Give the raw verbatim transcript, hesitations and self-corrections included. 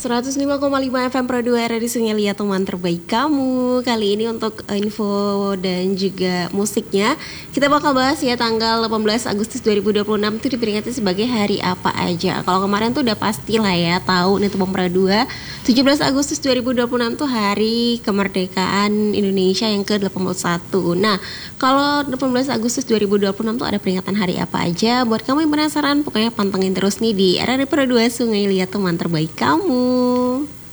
seratus lima koma lima F M Pro dua R di Sungai Liat, teman terbaik kamu. Kali ini untuk info dan juga musiknya kita bakal bahas ya tanggal delapan belas Agustus dua ribu dua puluh enam itu diperingati sebagai hari apa aja. Kalau kemarin tuh udah pasti lah ya tahu nih teman Pro dua, tujuh belas Agustus dua ribu dua puluh enam tuh hari kemerdekaan Indonesia yang ke delapan puluh satu. Nah, kalau delapan belas Agustus dua ribu dua puluh enam tuh ada peringatan hari apa aja? Buat kamu yang penasaran, pokoknya pantengin terus nih di R R I Pro dua Sungai Liat, teman terbaik kamu.